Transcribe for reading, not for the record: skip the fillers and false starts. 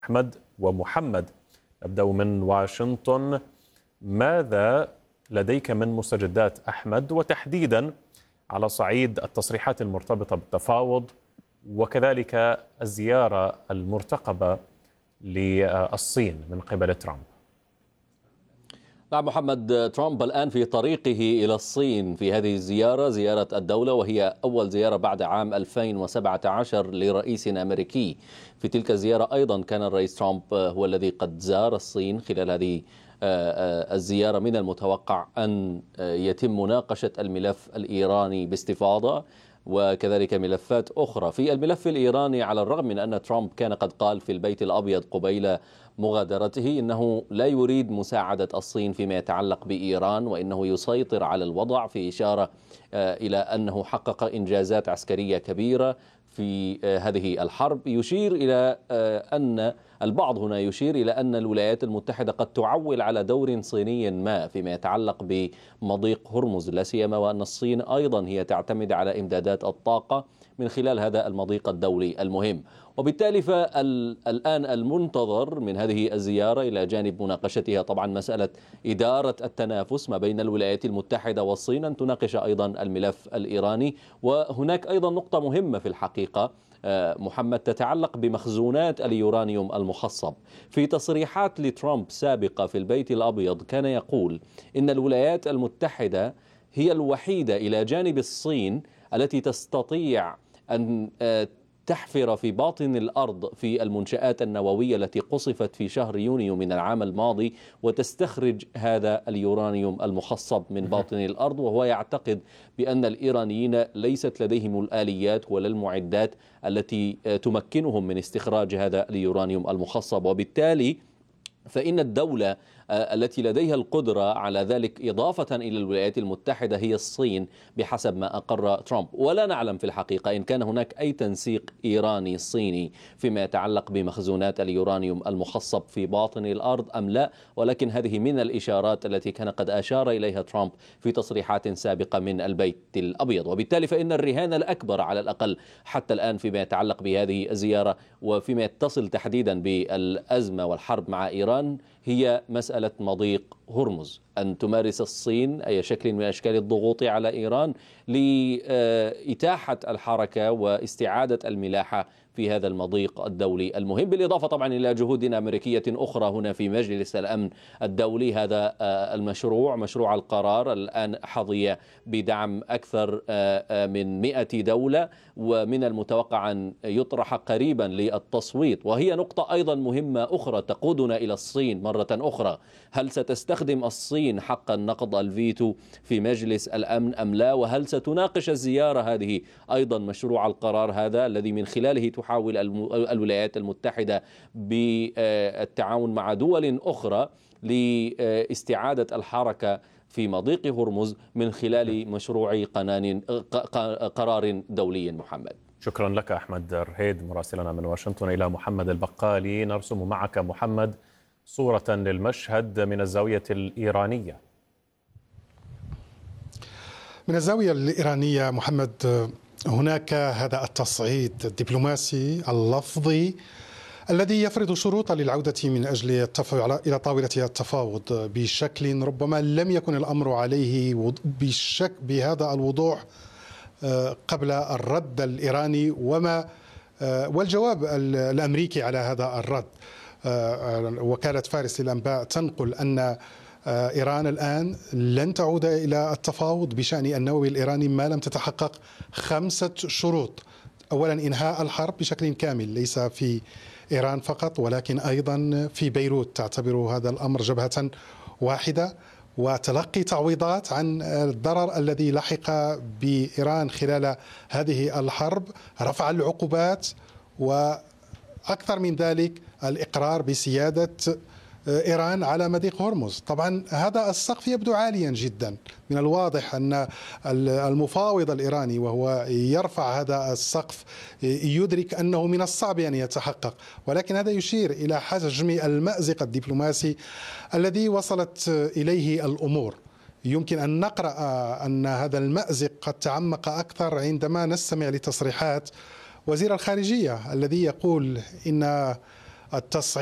أحمد ومحمد. نبدأ من واشنطن. ماذا لديك من مستجدات أحمد، وتحديدا على صعيد التصريحات المرتبطة بالتفاوض وكذلك الزيارة المرتقبة للصين من قبل ترامب؟ نعم محمد، ترامب الآن في طريقه إلى الصين في هذه الزيارة، زيارة الدولة، وهي أول زيارة بعد عام 2017 لرئيس أمريكي. في تلك الزيارة أيضا كان الرئيس ترامب هو الذي قد زار الصين. خلال هذه الزيارة من المتوقع أن يتم مناقشة الملف الإيراني باستفاضة وكذلك ملفات أخرى. في الملف الإيراني، على الرغم من أن ترامب كان قد قال في البيت الأبيض قبيل مغادرته إنه لا يريد مساعدة الصين فيما يتعلق بإيران، وإنه يسيطر على الوضع، في إشارة إلى أنه حقق إنجازات عسكرية كبيرة في هذه الحرب. يشير إلى أن البعض هنا يشير إلى أن الولايات المتحدة قد تعول على دور صيني ما فيما يتعلق بمضيق هرمز، لا سيما وأن الصين أيضا هي تعتمد على إمدادات الطاقة من خلال هذا المضيق الدولي المهم. وبالتالي فالآن المنتظر من هذه الزيارة إلى جانب مناقشتها طبعا مسألة إدارة التنافس ما بين الولايات المتحدة والصين، أن تناقش أيضا الملف الإيراني. وهناك أيضا نقطة مهمة في الحقيقة محمد تتعلق بمخزونات اليورانيوم المخصب. في تصريحات لترامب سابقة في البيت الأبيض كان يقول إن الولايات المتحدة هي الوحيدة إلى جانب الصين التي تستطيع أن تحفر في باطن الأرض في المنشآت النووية التي قصفت في شهر يونيو من العام الماضي، وتستخرج هذا اليورانيوم المخصب من باطن الأرض. وهو يعتقد بأن الإيرانيين ليست لديهم الآليات ولا المعدات التي تمكنهم من استخراج هذا اليورانيوم المخصب، وبالتالي فإن الدولة التي لديها القدرة على ذلك إضافة إلى الولايات المتحدة هي الصين بحسب ما أقر ترامب. ولا نعلم في الحقيقة إن كان هناك أي تنسيق إيراني صيني فيما يتعلق بمخزونات اليورانيوم المخصب في باطن الأرض أم لا، ولكن هذه من الإشارات التي كان قد أشار إليها ترامب في تصريحات سابقة من البيت الأبيض. وبالتالي فإن الرهان الأكبر على الأقل حتى الآن فيما يتعلق بهذه الزيارة وفيما يتصل تحديدا بالأزمة والحرب مع إيران هي مسألة مضيق هرمز، أن تمارس الصين أي شكل من أشكال الضغوط على إيران لإتاحة الحركة واستعادة الملاحة في هذا المضيق الدولي المهم، بالإضافة طبعا إلى جهود أمريكية أخرى هنا في مجلس الأمن الدولي. هذا المشروع، مشروع القرار، الآن حظي بدعم أكثر من 100 دولة، ومن المتوقع أن يطرح قريبا للتصويت. وهي نقطة أيضا مهمة أخرى تقودنا إلى الصين مرة أخرى: هل ستستخدم الصين حق النقض الفيتو في مجلس الأمن أم لا؟ وهل ستناقش الزيارة هذه أيضا مشروع القرار هذا الذي من خلاله تحاول الولايات المتحدة بالتعاون مع دول أخرى لاستعادة الحركة في مضيق هرمز من خلال مشروع قرار دولي. محمد، شكرا لك أحمد رهيد مراسلنا من واشنطن. إلى محمد البقالي، نرسم معك محمد صورة للمشهد من الزاوية الإيرانية. من الزاوية الإيرانية محمد، هناك هذا التصعيد الدبلوماسي اللفظي الذي يفرض شروطا للعودة من أجل إلى طاولة التفاوض بشكل ربما لم يكن الأمر عليه بهذا الوضوح قبل الرد الإيراني والجواب الأمريكي على هذا الرد. وكالة فارس للأنباء تنقل أن إيران الآن لن تعود إلى التفاوض بشأن النووي الإيراني ما لم تتحقق 5 شروط. أولا، إنهاء الحرب بشكل كامل، ليس في إيران فقط ولكن أيضا في بيروت، تعتبر هذا الأمر جبهة واحدة، وتلقي تعويضات عن الضرر الذي لحق بإيران خلال هذه الحرب، رفع العقوبات، وأكثر من ذلك الإقرار بسيادة إيران على مضيق هرمز. طبعا هذا السقف يبدو عاليا جدا. من الواضح أن المفاوض الإيراني وهو يرفع هذا السقف يدرك أنه من الصعب أن يتحقق، ولكن هذا يشير إلى حجم المأزق الدبلوماسي الذي وصلت إليه الأمور. يمكن أن نقرأ أن هذا المأزق قد تعمق أكثر عندما نستمع لتصريحات وزير الخارجية الذي يقول إن التصعيد